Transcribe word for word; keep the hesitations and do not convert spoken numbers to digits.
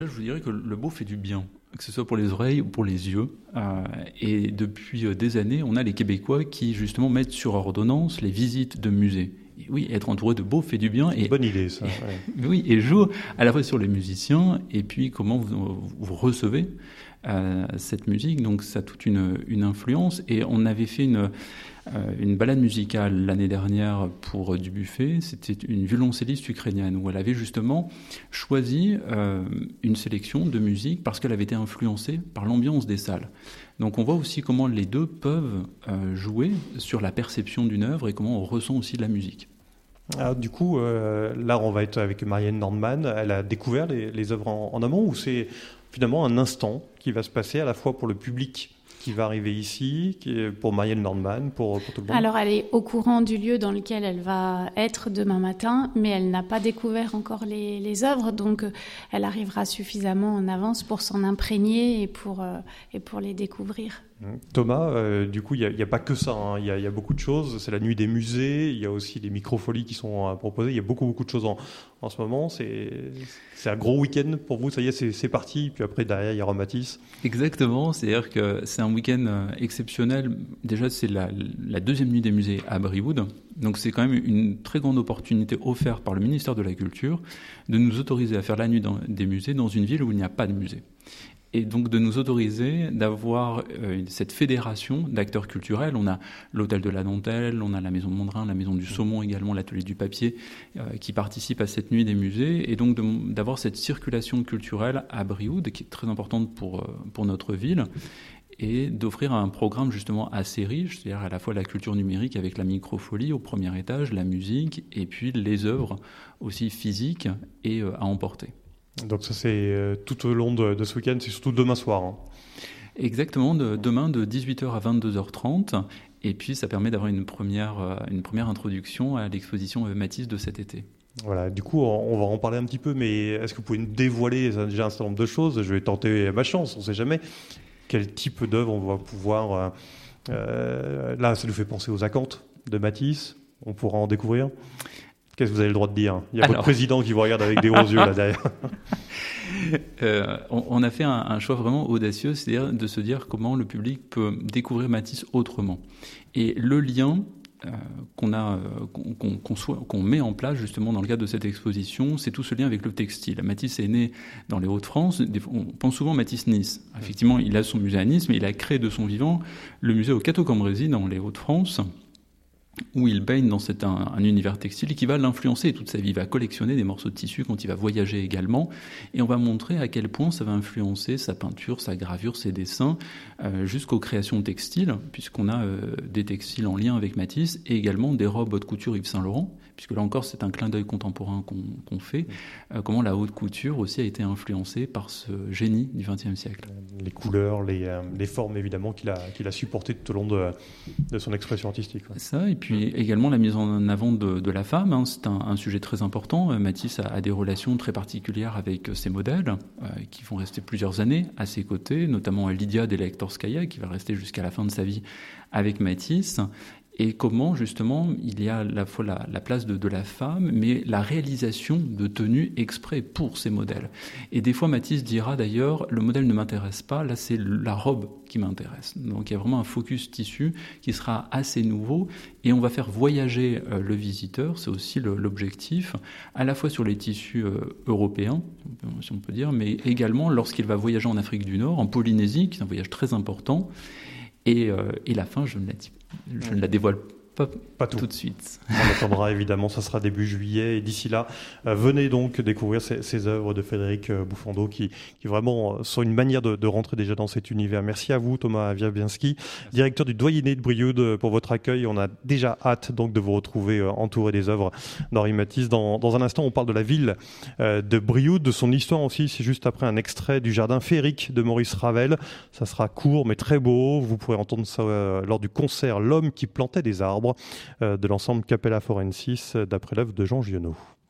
Je vous dirais que le beau fait du bien, que ce soit pour les oreilles ou pour les yeux. Euh, et depuis euh, des années, on a les Québécois qui justement mettent sur ordonnance les visites de musées. Et oui, être entouré de beau fait du bien. Et, bonne idée, ça. Et, oui, et joue à la fois sur les musiciens et puis comment vous, vous recevez euh, cette musique. Donc ça a toute une, une influence. Et on avait fait une... Euh, une balade musicale l'année dernière pour euh, Dubuffet. C'était une violoncelliste ukrainienne où elle avait justement choisi euh, une sélection de musique parce qu'elle avait été influencée par l'ambiance des salles. Donc on voit aussi comment les deux peuvent euh, jouer sur la perception d'une œuvre et comment on ressent aussi de la musique. Alors, du coup, euh, là on va être avec Marianne Nordman. Elle a découvert les, les œuvres en, en amont, ou c'est finalement un instant qui va se passer à la fois pour le public qui va arriver ici, qui est pour Marianne Nordman, pour, pour tout le monde? Alors, elle est au courant du lieu dans lequel elle va être demain matin, mais elle n'a pas découvert encore les, les œuvres, donc elle arrivera suffisamment en avance pour s'en imprégner et pour, euh, et pour les découvrir. Thomas, euh, du coup, il n'y a, a pas que ça, hein. Il y a, y a beaucoup de choses. C'est la nuit des musées, il y a aussi les microfolies qui sont euh, proposées. Il y a beaucoup, beaucoup de choses en, en ce moment. C'est, c'est un gros week-end pour vous, ça y est, c'est, c'est parti. Puis après, derrière, il y aura Matisse. Exactement, c'est-à-dire que c'est un week-end exceptionnel. Déjà, c'est la, la deuxième nuit des musées à Brioude. Donc c'est quand même une très grande opportunité offerte par le ministère de la Culture de nous autoriser à faire la nuit dans, des musées dans une ville où il n'y a pas de musée. Et donc de nous autoriser d'avoir euh, cette fédération d'acteurs culturels. On a l'Hôtel de la Dentelle, on a la Maison de Mondrin, la Maison du Saumon également, l'Atelier du Papier, euh, qui participent à cette nuit des musées. Et donc de, d'avoir cette circulation culturelle à Brioude, qui est très importante pour, euh, pour notre ville, et d'offrir un programme justement assez riche, c'est-à-dire à la fois la culture numérique avec la microfolie au premier étage, la musique, et puis les œuvres aussi physiques et euh, à emporter. Donc ça c'est euh, tout au long de, de ce week-end, c'est surtout demain soir. Hein. Exactement, de, demain de dix-huit heures à vingt-deux heures trente. Et puis ça permet d'avoir une première, euh, une première introduction à l'exposition Matisse de cet été. Voilà, du coup on va en parler un petit peu, mais est-ce que vous pouvez nous dévoiler déjà un certain nombre de choses? Je vais tenter ma chance, on ne sait jamais. Quel type d'œuvre on va pouvoir... Euh, euh, là ça nous fait penser aux Acantes de Matisse, on pourra en découvrir. Qu'est-ce que vous avez le droit de dire? Il y a Alors... votre président qui vous regarde avec des gros yeux là derrière. euh, on, on a fait un, un choix vraiment audacieux, c'est-à-dire de se dire comment le public peut découvrir Matisse autrement. Et le lien euh, qu'on, a, euh, qu'on, qu'on, qu'on, soit, qu'on met en place justement dans le cadre de cette exposition, c'est tout ce lien avec le textile. Matisse est né dans les Hauts-de-France. On pense souvent Matisse-Nice. Effectivement, il a son musée à Nice, mais il a créé de son vivant le musée au Cateau-Cambrésis dans les Hauts-de-France, où il baigne dans cet, un, un univers textile qui va l'influencer toute sa vie. Il va collectionner des morceaux de tissu quand il va voyager également, et on va montrer à quel point ça va influencer sa peinture, sa gravure, ses dessins, euh, jusqu'aux créations textiles, puisqu'on a euh, des textiles en lien avec Matisse, et également des robes haute couture Yves Saint Laurent, puisque là encore c'est un clin d'œil contemporain qu'on, qu'on fait, euh, comment la haute couture aussi a été influencée par ce génie du vingtième siècle. Les couleurs, les, euh, les formes évidemment qu'il a, qu'il a supportées tout au long de, de son expression artistique. Ouais. Ça, et puis également la mise en avant de, de la femme, hein, c'est un, un sujet très important. Matisse a, a des relations très particulières avec ses modèles, euh, qui vont rester plusieurs années à ses côtés, notamment Lydia Delektorskaya, qui va rester jusqu'à la fin de sa vie avec Matisse. Et comment, justement, il y a à la fois la, la place de, de la femme, mais la réalisation de tenues exprès pour ces modèles. Et des fois, Matisse dira d'ailleurs, le modèle ne m'intéresse pas, là c'est la robe qui m'intéresse. Donc il y a vraiment un focus tissu qui sera assez nouveau, et on va faire voyager euh, le visiteur, c'est aussi le, l'objectif, à la fois sur les tissus euh, européens, si on peut dire, mais également lorsqu'il va voyager en Afrique du Nord, en Polynésie, qui est un voyage très important. Et, euh, et la fin, je ne la, dis, je ne la dévoile pas, pas tout. tout de suite. On attendra évidemment, ça sera début juillet. Et d'ici là, euh, venez donc découvrir ces, ces œuvres de Frédéric euh, Bouffando qui, qui vraiment euh, sont une manière de, de rentrer déjà dans cet univers. Merci à vous, Thomas Wierbinski, directeur du Doyenné de Brioude, pour votre accueil. On a déjà hâte donc de vous retrouver euh, entouré des œuvres d'Henri Matisse. Dans, dans un instant, on parle de la ville euh, de Brioude, de son histoire aussi. C'est juste après un extrait du Jardin féerique de Maurice Ravel. Ça sera court mais très beau. Vous pourrez entendre ça euh, lors du concert L'homme qui plantait des arbres euh, de l'ensemble Capella Forensis, d'après l'œuvre de Jean Giono.